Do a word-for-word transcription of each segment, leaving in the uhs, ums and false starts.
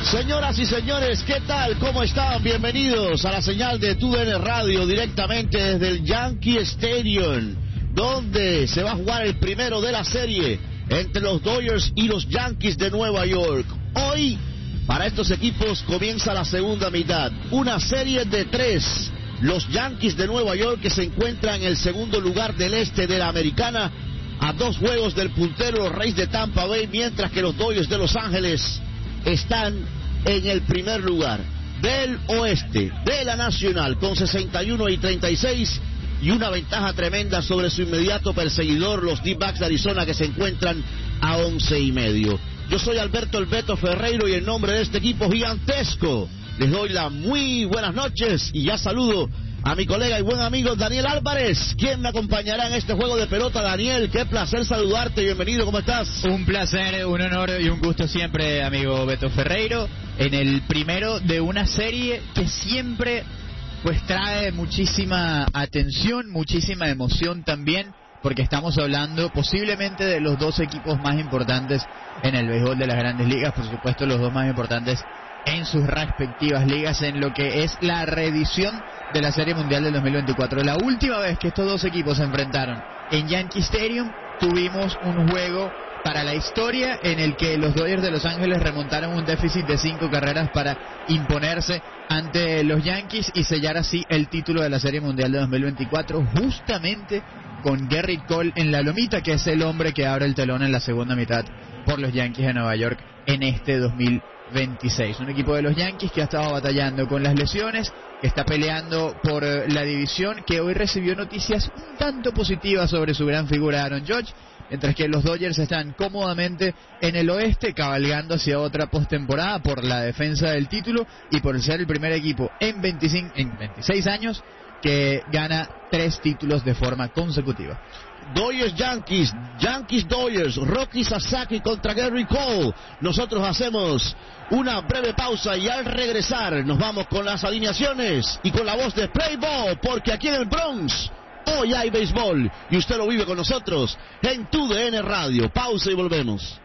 Señoras y señores, ¿qué tal? ¿Cómo están? Bienvenidos a la señal de T U D N Radio directamente desde el Yankee Stadium, donde se va a jugar el primero de la serie entre los Dodgers y los Yankees de Nueva York. Hoy, para estos equipos, comienza la segunda mitad. Una serie de tres. Los Yankees de Nueva York, que se encuentran en el segundo lugar del este de la Americana, a dos juegos del puntero, los Rays de Tampa Bay, mientras que los Dodgers de Los Ángeles están en el primer lugar del oeste de la Nacional con sesenta y uno y treinta y seis y una ventaja tremenda sobre su inmediato perseguidor, los D-backs de Arizona, que se encuentran a once y medio. Yo soy Alberto El Beto Ferreiro y en nombre de este equipo gigantesco les doy las muy buenas noches y ya saludo a mi colega y buen amigo Daniel Álvarez, quien me acompañará en este juego de pelota. Daniel, qué placer saludarte, bienvenido, ¿cómo estás? Un placer, un honor y un gusto siempre, amigo Beto Ferreiro, en el primero de una serie que siempre pues trae muchísima atención, muchísima emoción también, porque estamos hablando posiblemente de los dos equipos más importantes en el béisbol de las Grandes Ligas, por supuesto los dos más importantes en sus respectivas ligas, en lo que es la reedición de la Serie Mundial del dos mil veinticuatro. La última vez que estos dos equipos se enfrentaron en Yankee Stadium, tuvimos un juego para la historia en el que los Dodgers de Los Ángeles remontaron un déficit de cinco carreras para imponerse ante los Yankees y sellar así el título de la Serie Mundial de dos mil veinticuatro, justamente con Gerrit Cole en la lomita, que es el hombre que abre el telón en la segunda mitad por los Yankees de Nueva York en este dos mil veintiséis. Un equipo de los Yankees que ha estado batallando con las lesiones, que está peleando por la división, que hoy recibió noticias un tanto positivas sobre su gran figura Aaron Judge, mientras que los Dodgers están cómodamente en el oeste, cabalgando hacia otra postemporada por la defensa del título y por ser el primer equipo en, veinticinco, en veintiséis años que gana tres títulos de forma consecutiva. Dodgers Yankees, Yankees Dodgers, Rocky Sasaki contra Gerrit Cole. Nosotros hacemos una breve pausa y al regresar nos vamos con las alineaciones y con la voz de Play Ball, porque aquí en el Bronx hoy hay béisbol y usted lo vive con nosotros en T U D N Radio. Pausa y volvemos.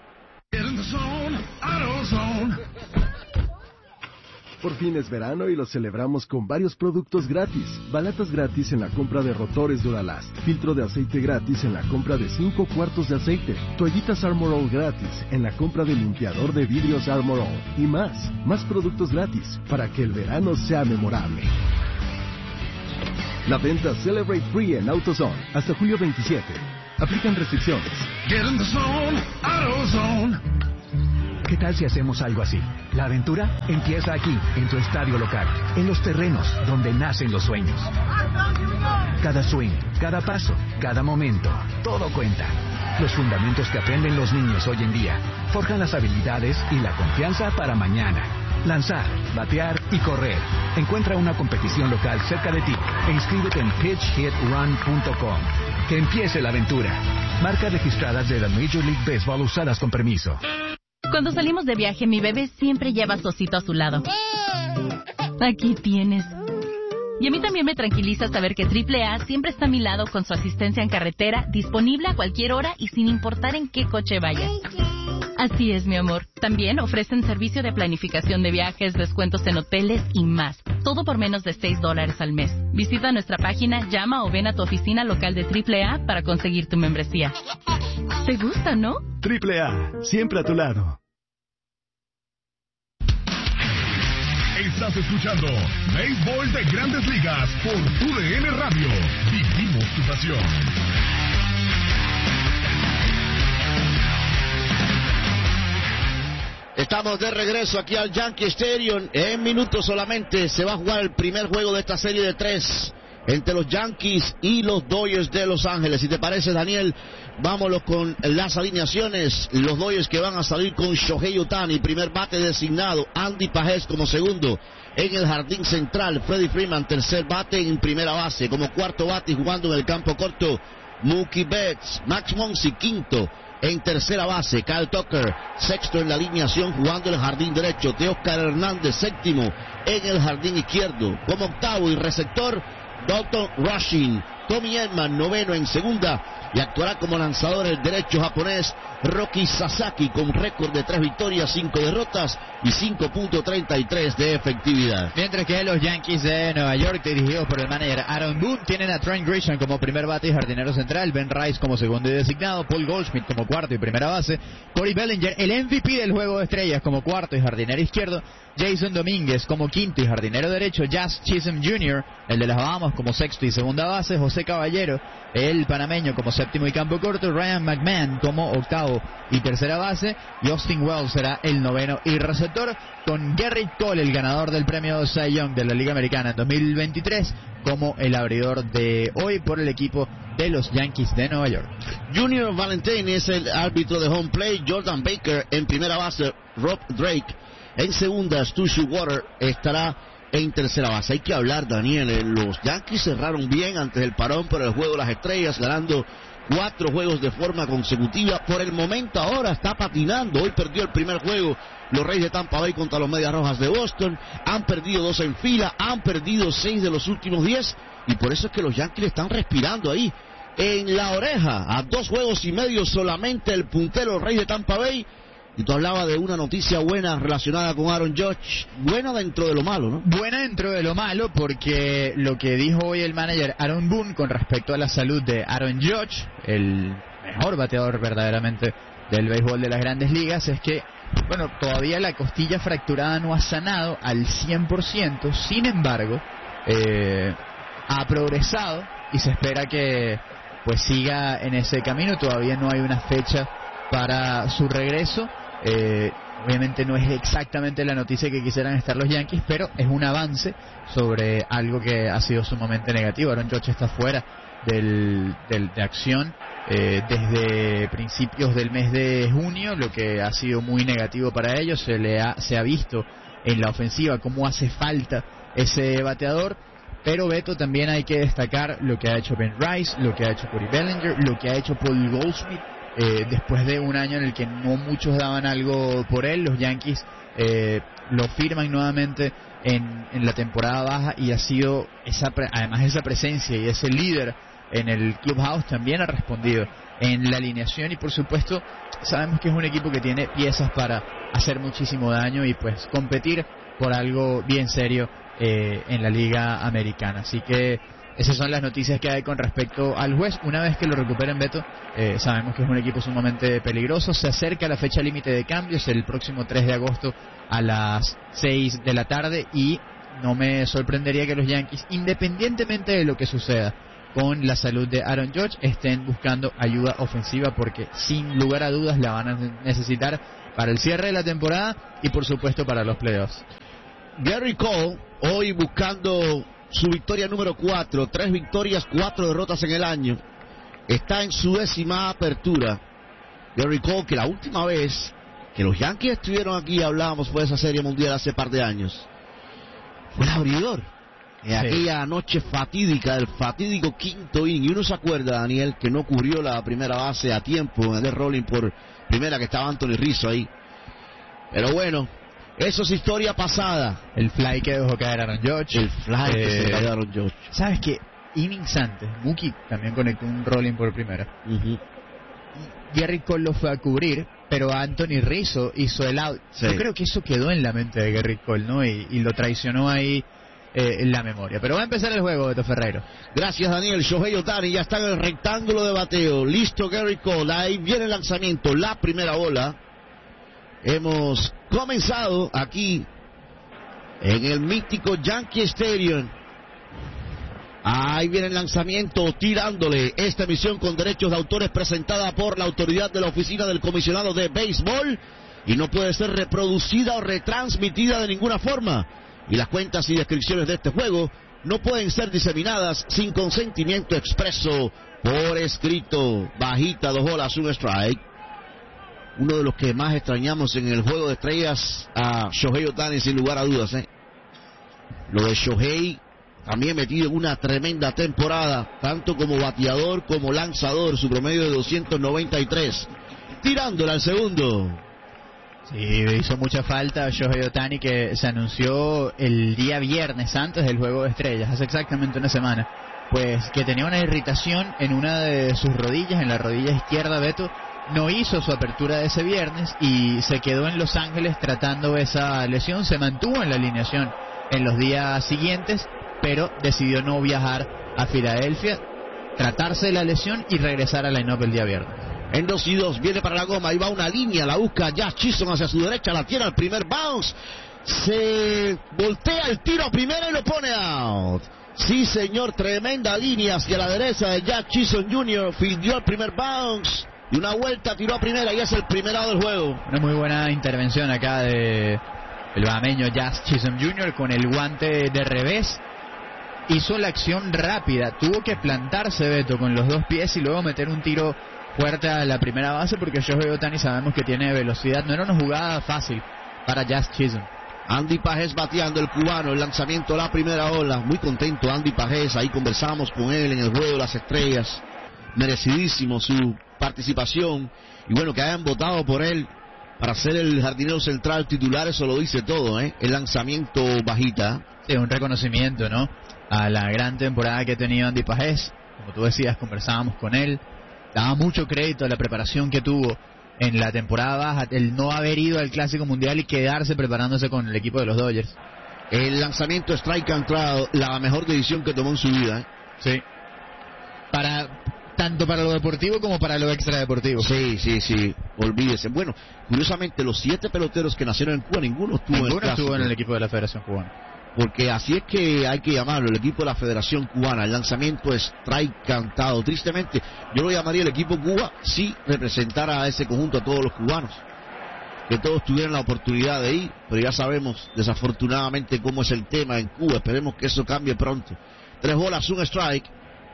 Por fin es verano y lo celebramos con varios productos gratis. Balatas gratis en la compra de rotores Duralast. Filtro de aceite gratis en la compra de cinco cuartos de aceite. Toallitas Armor All gratis en la compra de limpiador de vidrios Armor All. Y más, más productos gratis para que el verano sea memorable. La venta Celebrate Free en AutoZone hasta julio veintisiete. Aplican restricciones. Get in the zone, AutoZone. ¿Qué tal si hacemos algo así? La aventura empieza aquí, en tu estadio local, en los terrenos donde nacen los sueños. Cada swing, cada paso, cada momento, todo cuenta. Los fundamentos que aprenden los niños hoy en día forjan las habilidades y la confianza para mañana. Lanzar, batear y correr. Encuentra una competición local cerca de ti e inscríbete en pitch hit run punto com. Que empiece la aventura. Marcas registradas de la Major League Baseball usadas con permiso. Cuando salimos de viaje, mi bebé siempre lleva a su osito a su lado. Aquí tienes. Y a mí también me tranquiliza saber que triple A siempre está a mi lado con su asistencia en carretera, disponible a cualquier hora y sin importar en qué coche vayas. Así es, mi amor. También ofrecen servicio de planificación de viajes, descuentos en hoteles y más. Todo por menos de seis dólares al mes. Visita nuestra página, llama o ven a tu oficina local de triple A para conseguir tu membresía. ¿Te gusta, no? triple A, siempre a tu lado. Estás escuchando Béisbol de Grandes Ligas por T U D N Radio. Vivimos tu pasión. Estamos de regreso aquí al Yankee Stadium. En minutos solamente se va a jugar el primer juego de esta serie de tres entre los Yankees y los Dodgers de Los Ángeles. Si te parece, Daniel, vámonos con las alineaciones. Los Dodgers que van a salir con Shohei Ohtani, primer bate designado, Andy Pajés como segundo. En el jardín central, Freddie Freeman, tercer bate en primera base. Como cuarto bate jugando en el campo corto, Mookie Betts. Max Muncy, quinto. En tercera base, Kyle Tucker, sexto en la alineación jugando en el jardín derecho. Teóscar Hernández, séptimo en el jardín izquierdo. Como octavo y receptor, Dalton Rushing. Tommy Edman, noveno en segunda, y actuará como lanzador el derecho japonés Roki Sasaki, con récord de tres victorias, cinco derrotas y cinco punto treinta y tres de efectividad. Mientras que los Yankees de Nueva York, dirigidos por el manager Aaron Boone, tienen a Trent Grisham como primer bate y jardinero central, Ben Rice como segundo y designado, Paul Goldschmidt como cuarto y primera base, Corey Bellinger, el M V P del juego de estrellas, como cuarto y jardinero izquierdo, Jason Domínguez como quinto y jardinero derecho, Jazz Chisholm junior, el de las Bahamas, como sexto y segunda base, José Caballero, el panameño, como séptimo y campo corto, Ryan McMahon como octavo y tercera base, y Austin Wells será el noveno y receptor, con Gerrit Cole, el ganador del premio Cy Young de la Liga Americana en dos mil veintitrés, como el abridor de hoy por el equipo de los Yankees de Nueva York. Junior Valentine es el árbitro de home play, Jordan Baker en primera base, Rob Drake en segunda, Stu Showalter estará en tercera base. Hay que hablar, Daniel, los Yankees cerraron bien antes del parón por el juego de las estrellas, ganando cuatro juegos de forma consecutiva. Por el momento ahora está patinando. Hoy perdió el primer juego los Reyes de Tampa Bay contra los Medias Rojas de Boston. Han perdido dos en fila, han perdido seis de los últimos diez, y por eso es que los Yankees están respirando ahí en la oreja. A dos juegos y medio solamente el puntero, los Reyes de Tampa Bay. Y tú hablabas de una noticia buena relacionada con Aaron Judge. Buena dentro de lo malo, ¿no? Buena dentro de lo malo, porque lo que dijo hoy el manager Aaron Boone con respecto a la salud de Aaron Judge, el mejor bateador verdaderamente del béisbol de las Grandes Ligas, es que, bueno, todavía la costilla fracturada no ha sanado al cien por ciento. Sin embargo, eh, ha progresado y se espera que pues siga en ese camino. Todavía no hay una fecha para su regreso. Eh, obviamente no es exactamente la noticia que quisieran estar los Yankees, pero es un avance sobre algo que ha sido sumamente negativo. Aaron Judge está fuera del, del, de acción eh, desde principios del mes de junio, lo que ha sido muy negativo para ellos. Se le ha, se ha visto en la ofensiva cómo hace falta ese bateador. Pero, Beto, también hay que destacar lo que ha hecho Ben Rice, lo que ha hecho Corey Bellinger, lo que ha hecho Paul Goldschmidt. Eh, después de un año en el que no muchos daban algo por él, los Yankees eh, lo firman nuevamente en, en la temporada baja, y ha sido esa pre- además esa presencia y ese líder en el clubhouse también ha respondido en la alineación. Y por supuesto sabemos que es un equipo que tiene piezas para hacer muchísimo daño y pues competir por algo bien serio eh, en la Liga Americana. Así que esas son las noticias que hay con respecto al juez. Una vez que lo recuperen, Beto, eh, sabemos que es un equipo sumamente peligroso. Se acerca la fecha límite de cambios el próximo tres de agosto a las seis de la tarde, y no me sorprendería que los Yankees, independientemente de lo que suceda con la salud de Aaron Judge, estén buscando ayuda ofensiva, porque sin lugar a dudas la van a necesitar para el cierre de la temporada y por supuesto para los playoffs. Gerrit Cole hoy buscando su victoria número cuatro, tres victorias, cuatro derrotas en el año. Está en su décima apertura. Gerrit Cole, que la última vez que los Yankees estuvieron aquí, hablábamos, fue de esa serie mundial hace par de años, fue el abridor. En sí. Aquella noche fatídica, del fatídico quinto inning. Y uno se acuerda, Daniel, que no cubrió la primera base a tiempo en el rolling por primera, que estaba Anthony Rizzo ahí. Pero bueno, eso es historia pasada. El fly que dejó caer Aaron Judge. El fly eh, que se cayó Aaron Judge. ¿Sabes qué? Innings antes, Mookie también conectó un rolling por primera. Uh-huh. Gerrit Cole lo fue a cubrir, pero Anthony Rizzo hizo el out. Sí. Yo creo que eso quedó en la mente de Gerrit Cole, ¿no? Y, y lo traicionó ahí eh, en la memoria. Pero va a empezar el juego, Beto Ferreiro. Gracias, Daniel. Shohei Ohtani ya está en el rectángulo de bateo. Listo Gerrit Cole. Ahí viene el lanzamiento. La primera bola. Hemos comenzado aquí en el mítico Yankee Stadium. Ahí viene el lanzamiento, tirándole. Esta emisión con derechos de autor es presentada por la autoridad de la Oficina del Comisionado de Béisbol y no puede ser reproducida o retransmitida de ninguna forma. Y las cuentas y descripciones de este juego no pueden ser diseminadas sin consentimiento expreso por escrito. Bajita, dos bolas, un strike. Uno de los que más extrañamos en el juego de estrellas a Shohei Ohtani, sin lugar a dudas, ¿eh? Lo de Shohei, también metido en una tremenda temporada, tanto como bateador como lanzador, su promedio de doscientos noventa y tres. Tirándole al segundo. Sí, hizo mucha falta Shohei Ohtani, que se anunció el día viernes antes del juego de estrellas, hace exactamente una semana, pues que tenía una irritación en una de sus rodillas, en la rodilla izquierda. Beto no hizo su apertura de ese viernes y se quedó en Los Ángeles tratando esa lesión. Se mantuvo en la alineación en los días siguientes, pero decidió no viajar a Filadelfia, tratarse de la lesión y regresar al line-up el día viernes. En dos y dos, viene para la goma, ahí va una línea, la busca Jazz Chisholm hacia su derecha, la tiene al primer bounce, se voltea el tiro a primera y lo pone out. Sí, señor, tremenda línea hacia la derecha de Jazz Chisholm junior, fildió el primer bounce y una vuelta tiró a primera y es el primer out del juego. Una muy buena intervención acá de el bahameño Jazz Chisholm junior con el guante de revés. Hizo la acción rápida, tuvo que plantarse, Beto, con los dos pies y luego meter un tiro fuerte a la primera base, porque Shohei Ohtani sabemos que tiene velocidad. No era una jugada fácil para Jazz Chisholm. Andy Pajés bateando, el cubano, el lanzamiento a la primera ola. Muy contento Andy Pajés, ahí conversamos con él en el Juego de las Estrellas. Merecidísimo su participación. Y bueno, que hayan votado por él para ser el jardinero central titular, eso lo dice todo, ¿eh? El lanzamiento bajita. Sí, un reconocimiento, ¿no?, a la gran temporada que ha tenido Andy Pajés. Como tú decías, conversábamos con él. Daba mucho crédito a la preparación que tuvo en la temporada baja, el no haber ido al Clásico Mundial y quedarse preparándose con el equipo de los Dodgers. El lanzamiento strike entrado, la mejor decisión que tomó en su vida, ¿eh? Sí. Para, tanto para lo deportivo como para lo extradeportivo. Sí, sí, sí, olvídese. Bueno, curiosamente, los siete peloteros que nacieron en Cuba, ninguno estuvo ninguno en el Clásico. estuvo en el equipo de la Federación Cubana. Porque así es que hay que llamarlo, el equipo de la Federación Cubana. El lanzamiento es strike cantado. Tristemente, yo lo llamaría el equipo Cuba si representara a ese conjunto, a todos los cubanos, que todos tuvieran la oportunidad de ir, pero ya sabemos desafortunadamente cómo es el tema en Cuba. Esperemos que eso cambie pronto. Tres bolas, un strike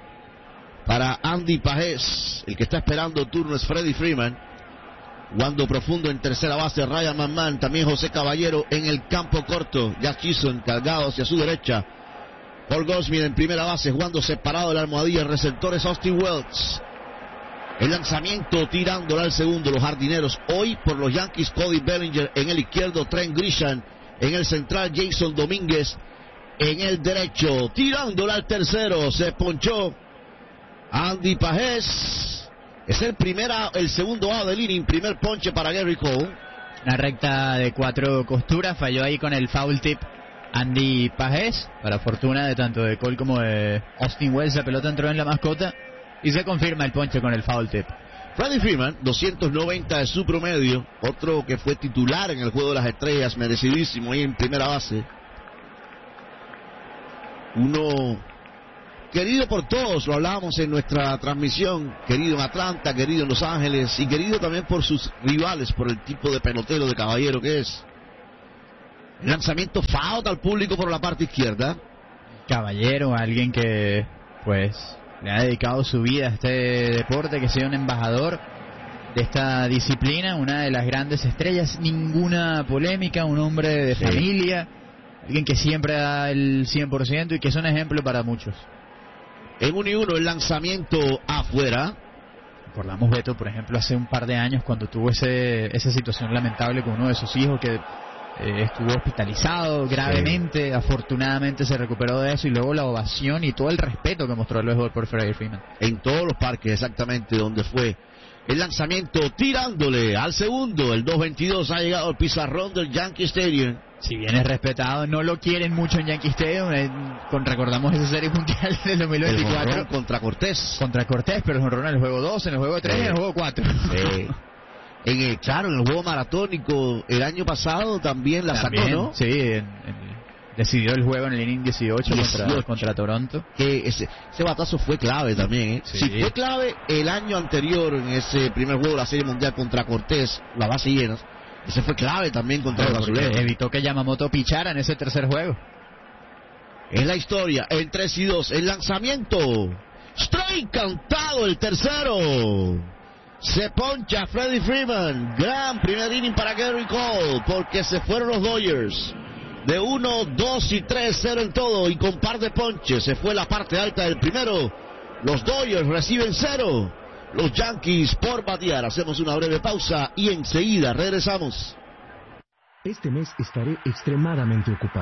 para Andy Pajés. El que está esperando turno es Freddie Freeman. Jugando profundo en tercera base Ryan McMahon, también José Caballero en el campo corto. Jazz Chisholm cargado hacia su derecha. Paul Goldschmidt en primera base, jugando separado de la almohadilla. El receptor es Austin Wells. El lanzamiento tirándola al segundo, los jardineros. Hoy por los Yankees, Cody Bellinger en el izquierdo, Trent Grisham en el central, Jason Domínguez en el derecho. Tirándola al tercero, se ponchó Andy Pajés. Es el primera, el segundo out del inning, primer ponche para Gary Cole. Una recta de cuatro costuras, falló ahí con el foul tip Andy Pajés, para fortuna de tanto de Cole como de Austin Wells. La pelota entró en la mascota y se confirma el ponche con el foul tip. Freddie Freeman, doscientos noventa de su promedio, otro que fue titular en el Juego de las Estrellas, merecidísimo ahí en primera base. Uno querido por todos, lo hablábamos en nuestra transmisión, querido en Atlanta, querido en Los Ángeles y querido también por sus rivales, por el tipo de pelotero, de caballero que es. El lanzamiento foul al público por la parte izquierda. Caballero, alguien que pues le ha dedicado su vida a este deporte, que sea un embajador de esta disciplina, una de las grandes estrellas, ninguna polémica, un hombre de sí. familia, alguien que siempre da el cien por ciento y que es un ejemplo para muchos. En uno y uno el lanzamiento afuera. Recordamos, Beto, por ejemplo, hace un par de años cuando tuvo ese esa situación lamentable con uno de sus hijos que eh, estuvo hospitalizado gravemente. Sí. Afortunadamente se recuperó de eso y luego la ovación y todo el respeto que mostró el béisbol por Freddie Freeman. En todos los parques, exactamente donde fue. El lanzamiento tirándole al segundo. El dos veintidós ha llegado al pizarrón del Yankee Stadium. Si bien es respetado, no lo quieren mucho en Yankee Stadium. Eh, con, recordamos esa serie mundial del dos mil veinticuatro. El jonrón contra Cortés. Contra Cortés, pero el jonrón en el juego dos, en el juego tres sí. y en el juego cuatro. Sí. En el, claro, en el juego maratónico el año pasado también la también, sacó, ¿no? Sí, en, en, decidió el juego en el inning dieciocho, dieciocho. Contra, contra Toronto. Que ese, ese batazo fue clave también, ¿eh? Sí. Sí, fue clave el año anterior en ese primer juego de la serie mundial contra Cortés, la base llena. Ese fue clave también contra claro, los azulejos. Evitó que Yamamoto pichara en ese tercer juego. Es la historia, en tres y dos, el lanzamiento. Strike cantado el tercero. Se poncha Freddie Freeman. Gran primer inning para Gary Cole, porque se fueron los Dodgers. De uno, dos y tres, cero en todo, y con par de ponches. Se fue la parte alta del primero. Los Dodgers reciben cero. Los Yankees por batear. Hacemos una breve pausa y enseguida regresamos. Este mes estaré extremadamente ocupado.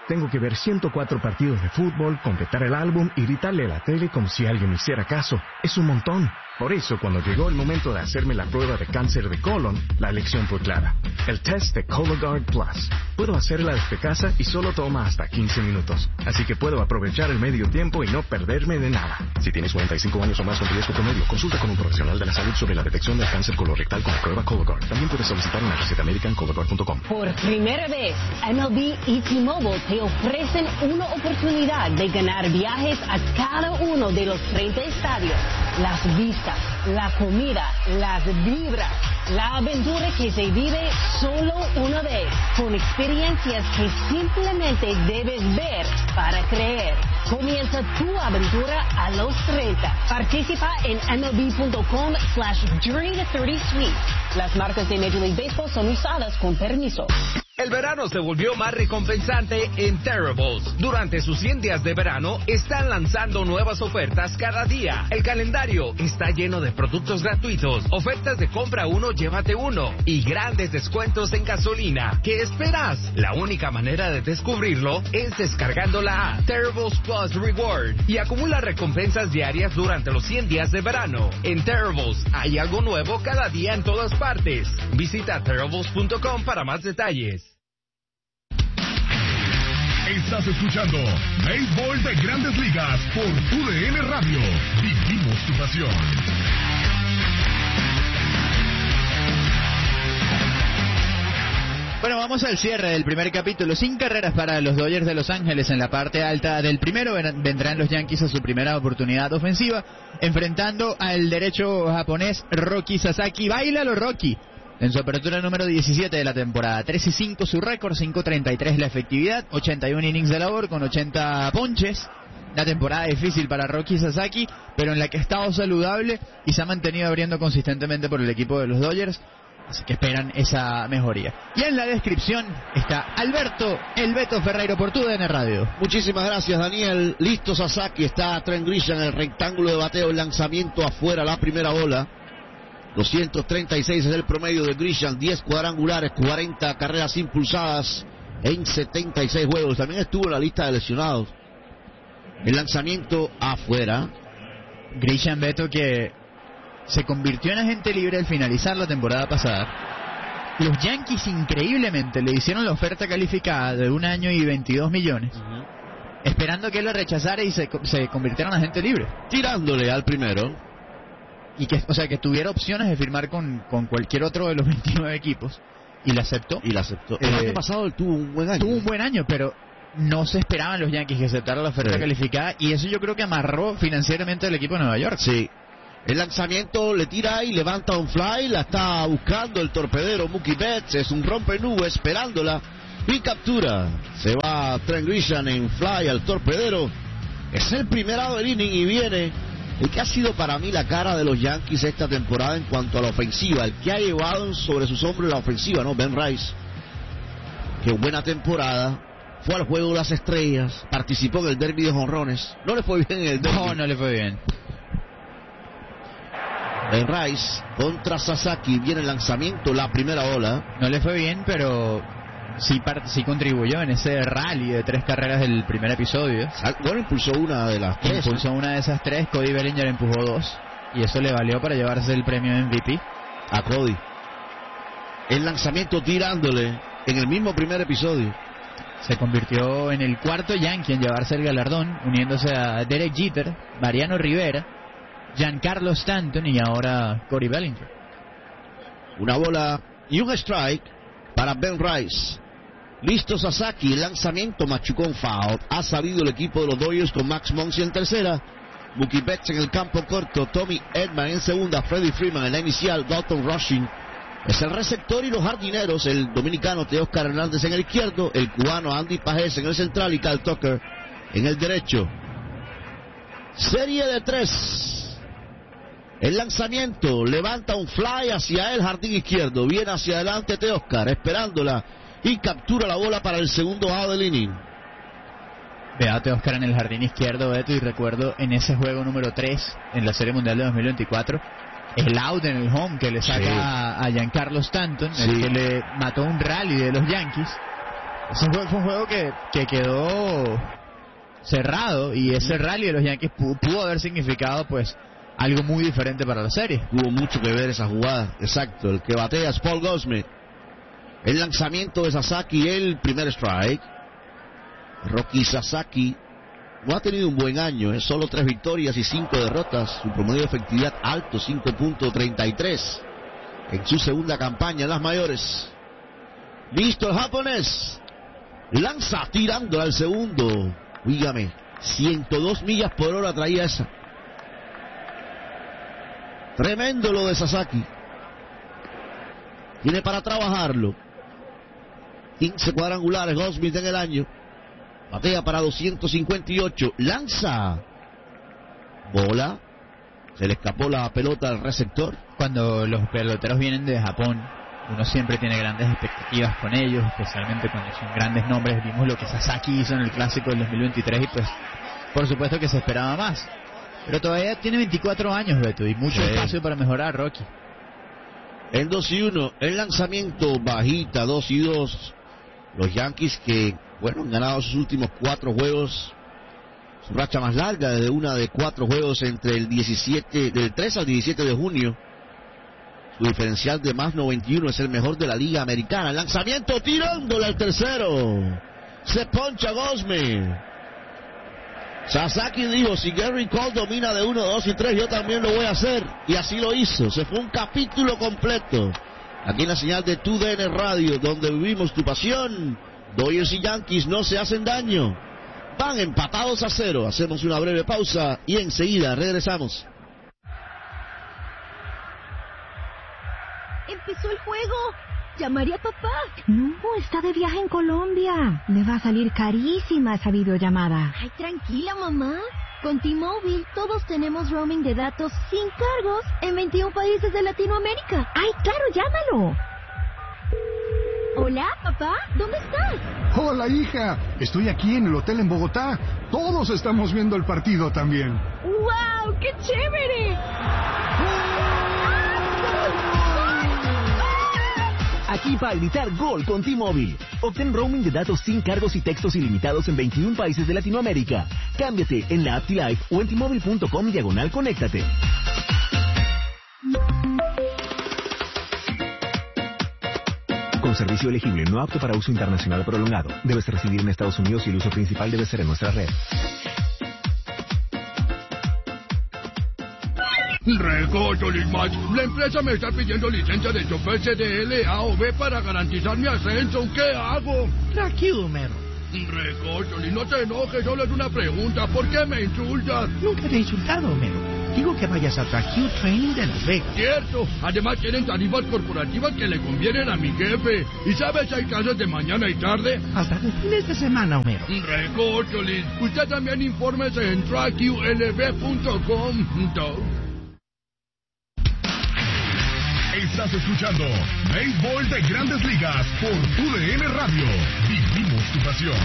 Tengo que ver ciento cuatro partidos de fútbol, completar el álbum y gritarle a la tele como si alguien me hiciera caso. Es un montón. Por eso, cuando llegó el momento de hacerme la prueba de cáncer de colon, la elección fue clara. El test de Cologuard Plus. Puedo hacerla desde casa y solo toma hasta quince minutos. Así que puedo aprovechar el medio tiempo y no perderme de nada. Si tienes cuarenta y cinco años o más con riesgo promedio, consulta con un profesional de la salud sobre la detección del cáncer colorectal con la prueba Cologuard. También puedes solicitar una receta médica en cologuard punto com. Por primera vez, M L B y T-Mobile te ofrecen una oportunidad de ganar viajes a cada uno de los treinta estadios. Las vistas, la comida, las vibras, la aventura que se vive solo una vez, con experiencias que simplemente debes ver para creer. Comienza tu aventura a los treinta. Participa en M L B punto com slash during the thirty suite. Las marcas de Major League Baseball son usadas con permiso. El verano se volvió más recompensante en Terribles. Durante sus cien días de verano, están lanzando nuevas ofertas cada día. El calendario está lleno de productos gratuitos, ofertas de compra uno, llévate uno, y grandes descuentos en gasolina. ¿Qué esperas? La única manera de descubrirlo es descargando la app Terribles Plus Reward y acumula recompensas diarias durante los cien días de verano. En Terribles hay algo nuevo cada día en todas partes. Visita terribles punto com para más detalles. Estás escuchando Béisbol de Grandes Ligas por U D N Radio. Vivimos tu pasión. Bueno, vamos al cierre del primer capítulo. Sin carreras para los Dodgers de Los Ángeles en la parte alta del primero. Vendrán los Yankees a su primera oportunidad ofensiva, enfrentando al derecho japonés Roki Sasaki. ¡Báilalo, Roki! En su apertura número diecisiete de la temporada. tres y cinco su récord, cinco treinta y tres la efectividad, ochenta y uno innings de labor con ochenta ponches. Una temporada difícil para Roki Sasaki, pero en la que ha estado saludable y se ha mantenido abriendo consistentemente por el equipo de los Dodgers. Así que esperan esa mejoría. Y en la descripción está Alberto El Beto Ferreiro por T U D N Radio. Muchísimas gracias, Daniel. Listo Sasaki, está Trent Grisham en el rectángulo de bateo, el lanzamiento afuera, la primera bola. doscientos treinta y seis es el promedio de Grisham, diez cuadrangulares, cuarenta carreras impulsadas en setenta y seis juegos. También estuvo en la lista de lesionados. El lanzamiento afuera. Grisham, Beto, que se convirtió en agente libre al finalizar la temporada pasada. Los Yankees increíblemente le hicieron la oferta calificada de un año y veintidós millones, uh-huh, esperando que él la rechazara y se, se convirtiera en agente libre, tirándole al primero. Y que, o sea, que tuviera opciones de firmar con, con cualquier otro de los veintinueve equipos, y la aceptó. Y la aceptó. El eh, año pasado él tuvo un buen año. Tuvo un buen año, pero no se esperaban los Yankees que aceptaran la oferta, sí, calificada, y eso yo creo que amarró financieramente al equipo de Nueva York. Sí. El lanzamiento le tira y levanta un fly, la está buscando el torpedero Mookie Betts, es un rompenube esperándola y captura. Se va Trent Grisham en fly al torpedero. Es el primer out del inning y viene el que ha sido para mí la cara de los Yankees esta temporada en cuanto a la ofensiva, el que ha llevado sobre sus hombros la ofensiva, ¿no? Ben Rice. Qué buena temporada. Fue al juego de las estrellas, participó en el derbi de jonrones. No le fue bien en el derbi. No, no le fue bien. Ben Rice contra Sasaki, viene el lanzamiento, la primera bola. No le fue bien, pero sí, part- sí contribuyó en ese rally de tres carreras del primer episodio. Bueno, impulsó una de las tres. Impulsó ¿no? una de esas tres, Cody Bellinger empujó dos, y eso le valió para llevarse el premio M V P. A Cody. El lanzamiento tirándole en el mismo primer episodio. Se convirtió en el cuarto Yankee en llevarse el galardón, uniéndose a Derek Jeter, Mariano Rivera, Giancarlo Stanton y ahora Cody Bellinger. Una bola y un strike para Ben Rice. Listo Sasaki, el lanzamiento machucó un foul. Ha salido el equipo de los Dodgers con Max Muncy en tercera, Mookie Betts en el campo corto, Tommy Edman en segunda, Freddie Freeman en la inicial, Dalton Rushing es el receptor y los jardineros, el dominicano Teóscar Hernández en el izquierdo, el cubano Andy Pajés en el central y Kyle Tucker en el derecho. Serie de tres. El lanzamiento levanta un fly hacia el jardín izquierdo, viene hacia adelante Teóscar esperándola y captura la bola para el segundo out del inning. Vea a Teóscar en el jardín izquierdo, Beto, y recuerdo en ese juego número tres en la Serie Mundial de dos mil veinticuatro el out en el home que le saca sí. a Giancarlo Stanton, sí. el que le mató un rally de los Yankees. Ese fue, fue un juego que, que quedó cerrado, y ese rally de los Yankees pudo, pudo haber significado pues algo muy diferente para la serie. Tuvo mucho que ver esa jugada, exacto. El que batea es Paul Goldschmidt. El lanzamiento de Sasaki, el primer strike. Roki Sasaki no ha tenido un buen año, ¿eh? Solo tres victorias y cinco derrotas. Su promedio de efectividad alto, cinco punto treinta y tres en su segunda campaña en las mayores. Listo el japonés. Lanza tirando al segundo. Dígame, ciento dos millas por hora traía esa. Tremendo lo de Sasaki. Tiene para trabajarlo. quince cuadrangulares Goldschmidt en el año. Batea para doscientos cincuenta y ocho. Lanza. Bola. Se le escapó la pelota al receptor. Cuando los peloteros vienen de Japón, uno siempre tiene grandes expectativas con ellos, especialmente cuando son grandes nombres. Vimos lo que Sasaki hizo en el Clásico del dos mil veintitrés y pues por supuesto que se esperaba más. Pero todavía tiene veinticuatro años, Beto, y mucho sí. espacio para mejorar, Rocky. En dos y uno, el lanzamiento bajita, dos y dos. Los Yankees que, bueno, han ganado sus últimos cuatro juegos. Su racha más larga de una de cuatro juegos entre el diecisiete, del tres al diecisiete de junio. Su diferencial de más noventa y uno es el mejor de la Liga Americana. El lanzamiento tirándole al tercero. Se poncha Goldschmidt. Sasaki dijo, si Gary Cole domina de uno, dos y tres, yo también lo voy a hacer. Y así lo hizo. Se fue un capítulo completo. Aquí en la señal de Tu D N Radio, donde vivimos tu pasión. Dodgers y Yankees no se hacen daño. Van empatados a cero. Hacemos una breve pausa y enseguida regresamos. Empezó el juego. ¿Llamaré a papá? No, está de viaje en Colombia. Le va a salir carísima esa videollamada. Ay, tranquila, mamá. Con T-Mobile todos tenemos roaming de datos sin cargos en veintiún países de Latinoamérica. Ay, claro, llámalo. Hola, papá, ¿dónde estás? Hola, hija. Estoy aquí en el hotel en Bogotá. Todos estamos viendo el partido también. ¡Wow! ¡Qué chévere! Aquí para gritar gol con T-Mobile. Obtén roaming de datos sin cargos y textos ilimitados en veintiún países de Latinoamérica. Cámbiate en la app T-Life o en T-Mobile punto com diagonal conéctate. Con servicio elegible, no apto para uso internacional prolongado. Debes residir en Estados Unidos y el uso principal debe ser en nuestra red. Recocholis Match, la empresa me está pidiendo licencia de chofer C D L, A o B para garantizar mi ascenso. ¿Qué hago? Tranquilo, Homero. Recocholis, no te enojes, solo es una pregunta. ¿Por qué me insultas? Nunca te he insultado, Homero. Digo que vayas a Tracue Training de Las Vegas. Cierto, además tienen tarifas corporativas que le convienen a mi jefe. ¿Y sabes si hay clases de mañana y tarde? Hasta de fines de semana, Homero. Recocholis, usted también infórmese en tracue L B punto com. Estás escuchando Béisbol de Grandes Ligas por U D N Radio. Vivimos tu pasión.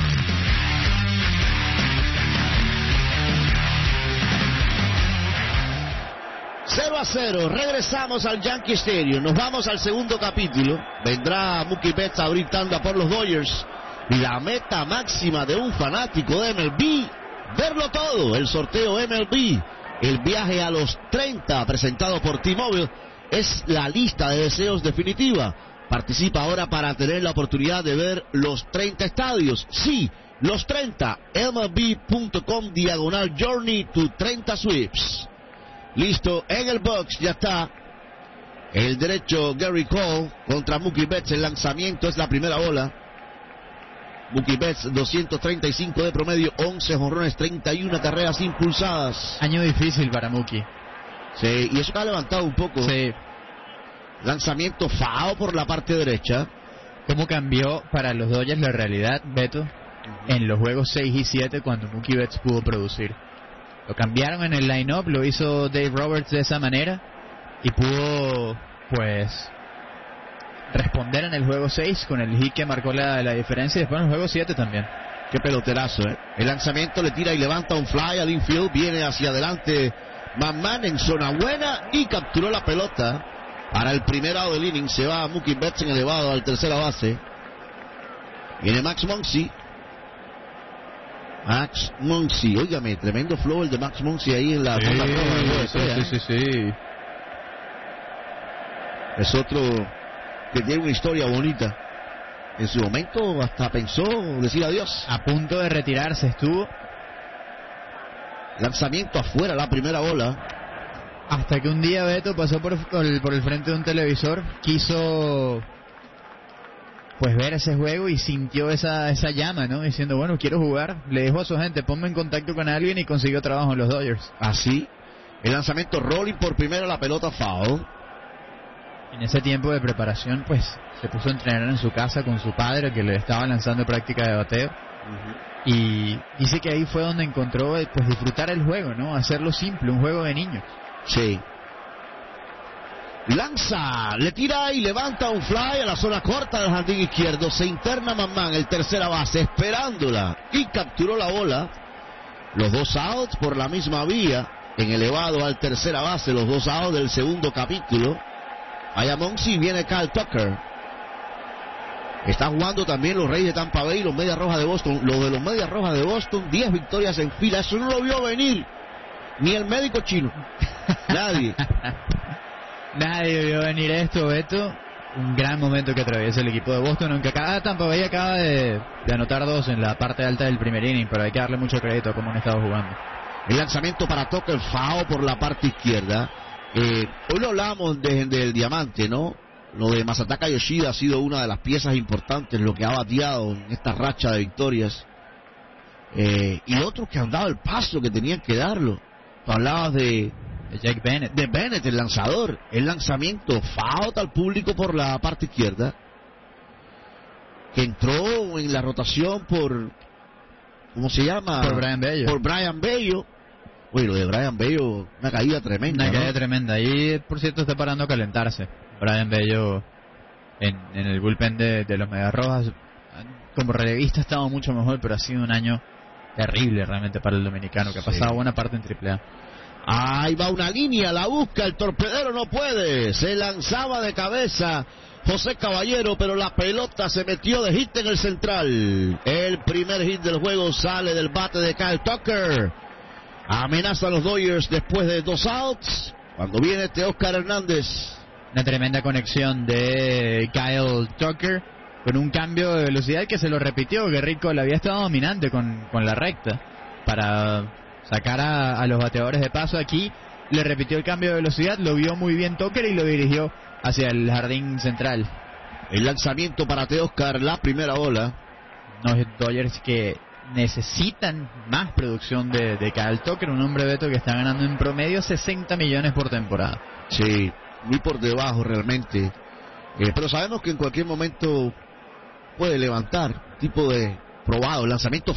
cero a cero, regresamos al Yankee Stadium. Nos vamos al segundo capítulo. Vendrá Mookie Betts a abrir tanda por los Dodgers. La meta máxima de un fanático de M L B, verlo todo. El sorteo M L B, el viaje a los treinta presentado por T-Mobile, es la lista de deseos definitiva. Participa ahora para tener la oportunidad de ver los treinta estadios. Sí, los treinta. M L B punto com diagonal Journey to treinta Sweeps. Listo, en el box ya está el derecho Gary Cole contra Mookie Betts. El lanzamiento es la primera bola. Mookie Betts, doscientos treinta y cinco de promedio, once jonrones, treinta y una carreras impulsadas. Año difícil para Mookie. Sí, y eso que ha levantado un poco. Sí. Lanzamiento fao por la parte derecha. ¿Cómo cambió para los Dodgers la realidad, Beto? En los juegos seis y siete cuando Mookie Betts pudo producir. Lo cambiaron en el line-up, lo hizo Dave Roberts de esa manera y pudo, pues, responder en el juego seis con el hit que marcó la, la diferencia y después en el juego siete también. Qué peloterazo, ¿eh? El lanzamiento le tira y levanta un fly al infield, viene hacia adelante McMahon en zona buena y capturó la pelota. Para el primer lado del inning se va Mookie Betts en elevado al tercera base. Viene Max Muncy. Max Muncy, óigame, tremendo flow el de Max Muncy ahí en la sí, roja, sí, sí, sí, sí. Es otro que tiene una historia bonita. En su momento hasta pensó decir adiós. A punto de retirarse estuvo. Lanzamiento afuera, la primera bola. Hasta que un día Beto pasó por, por, el, por el frente de un televisor, quiso pues ver ese juego y sintió esa esa llama, ¿no? Diciendo, bueno, quiero jugar. Le dijo a su gente, ponme en contacto con alguien, y consiguió trabajo en los Dodgers. Así, el lanzamiento rolling por primera, la pelota foul. En ese tiempo de preparación, pues, se puso a entrenar en su casa con su padre, que le estaba lanzando práctica de bateo. Uh-huh. Y dice que ahí fue donde encontró, pues, disfrutar el juego, ¿no? Hacerlo simple, un juego de niños. Sí. Lanza, le tira y levanta un fly a la zona corta del jardín izquierdo. Se interna Mamán, el tercera base, esperándola, y capturó la bola. Los dos outs por la misma vía, en elevado al tercera base, los dos outs del segundo capítulo. Allá Muncy, viene Kyle Tucker. Está jugando también los Reyes de Tampa Bay y los Medias Rojas de Boston. Los de los Medias Rojas de Boston, diez victorias en fila. Eso no lo vio venir ni el médico chino. Nadie. Nadie vio venir esto, Beto. Un gran momento que atraviesa el equipo de Boston, aunque acá Tampa Bay acaba de, de anotar dos en la parte alta del primer inning, pero hay que darle mucho crédito a cómo han estado jugando. El lanzamiento para Tucker, foul por la parte izquierda. Eh, hoy lo hablamos desde de, del diamante, ¿no? Lo de Masataka Yoshida ha sido una de las piezas importantes, lo que ha bateado en esta racha de victorias. Eh, y otros que han dado el paso que tenían que darlo. Tú hablabas de, de Jake Bennett. De Bennett, el lanzador. El lanzamiento, foul al público por la parte izquierda. Que entró en la rotación por, ¿cómo se llama? Por Brian Bello. Por Brian Bello. Oye, lo de Brian Bello, una caída tremenda. Una ¿no? caída tremenda. Ahí, por cierto, está parando a calentarse. Brian Bello en, en el bullpen de, de los Medias Rojas. Como relevista ha estado mucho mejor, pero ha sido un año terrible realmente para el dominicano, que ha pasado sí. buena parte en triple A. Ahí va una línea, la busca, el torpedero no puede. Se lanzaba de cabeza José Caballero, pero la pelota se metió de hit en el central. El primer hit del juego sale del bate de Kyle Tucker. Amenaza a los Dodgers después de dos outs. Cuando viene este Oscar Hernández. Una tremenda conexión de Kyle Tucker con un cambio de velocidad que se lo repitió. Gerrit Cole había estado dominante con, con la recta para sacar a, a los bateadores de paso. Aquí le repitió el cambio de velocidad, lo vio muy bien Tucker y lo dirigió hacia el jardín central. El lanzamiento para Teoscar, la primera bola. Los Dodgers que necesitan más producción de, de Kyle Tucker, un hombre, Beto, que está ganando en promedio sesenta millones por temporada. Sí, muy por debajo realmente. Eh, pero sabemos que en cualquier momento puede levantar, tipo de probado, lanzamiento